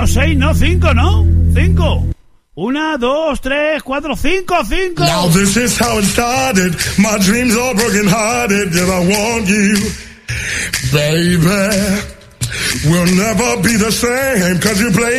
No, 6, no, 5, ¿no? 5. 1, 2, 3, 4, 5. Now this is how it started. My dreams are broken hearted. Yet I want you, baby. We'll never be the same 'cause you play